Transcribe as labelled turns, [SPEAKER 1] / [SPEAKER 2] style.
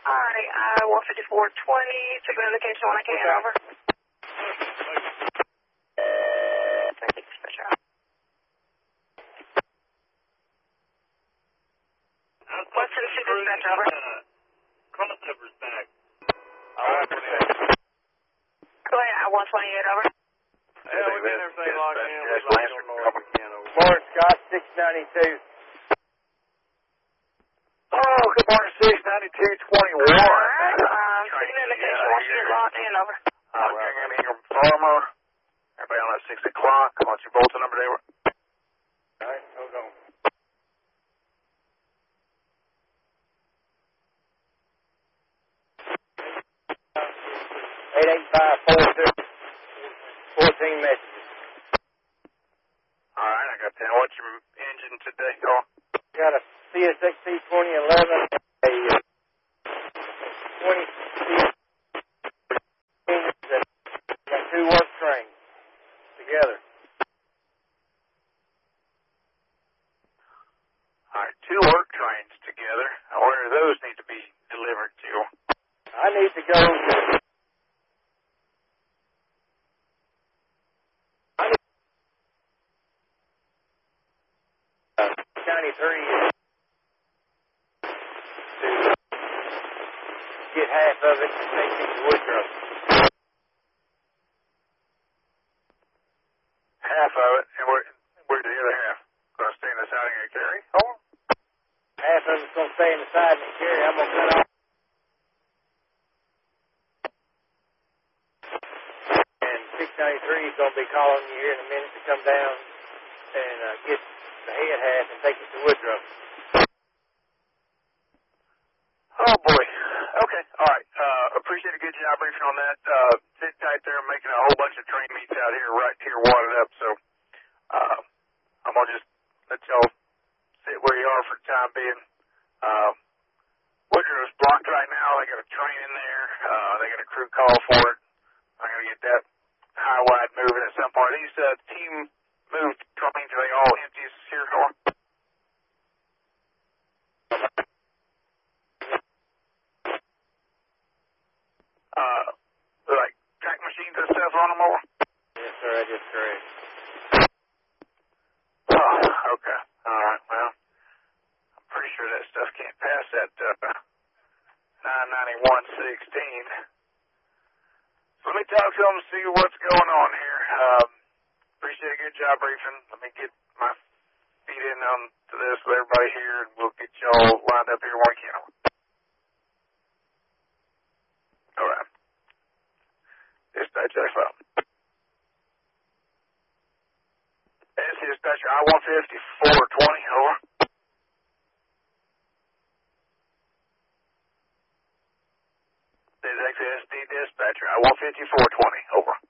[SPEAKER 1] Alright, 15420, took an indication when I came in, over. Thank you, dispatcher. What's the city dispatcher, over?
[SPEAKER 2] Crossover's back.
[SPEAKER 1] Go ahead, 128, over.
[SPEAKER 2] Yeah, we got everything locked in. We'd like to know if we can, over.
[SPEAKER 3] Morning, Scott, 692.
[SPEAKER 4] Oh, good morning, 69221.
[SPEAKER 1] Alright, took an indication once you get locked in, over.
[SPEAKER 4] I'm bringing in your farmer. Everybody on at 6 o'clock. What's your Bolton number, David?
[SPEAKER 3] All right, hold on. Eight 14 messages.
[SPEAKER 4] All right, I got that. What's your engine today, y'all?
[SPEAKER 3] Got a CSXT 2011, a 20 and got 2 work trains together.
[SPEAKER 4] All right, 2 work trains together. Where do those need to be delivered to?
[SPEAKER 3] I need to go to County 3 to get half of it and take it to Woodruff.
[SPEAKER 4] Half of it, and where's the other half? Going to stay in the siding and carry? Oh.
[SPEAKER 3] Half of it's going to stay in the side and carry. I'm going to cut off. And 693 is going to be calling you here in a minute to come down and get the head half and take it to Woodruff.
[SPEAKER 4] Oh, boy. Okay, all right. Appreciate a good job briefing on that. Sit tight there. I'm making a whole bunch of train meets out here, right here, wadded up. So I'm going to just let y'all sit where you are for the time being. Woodruff's blocked right now. They got a train in there. They got a crew call for it. I'm going to get that high wide moving at some point. These team moved trains, are they all empties here, or? Like track machines and stuff on them, over?
[SPEAKER 3] Yes, sir, that is correct.
[SPEAKER 4] Oh, okay. All right, well, I'm pretty sure that stuff can't pass that 991.16. So let me talk to them and see what's going on here. Appreciate a good job briefing. Let me get my feet in on to this with everybody here, and we'll get y'all lined up here when we can. All right. Dispatch X-File. This is Dispatcher I-15420, over. This is XSD Dispatcher I-15420, over.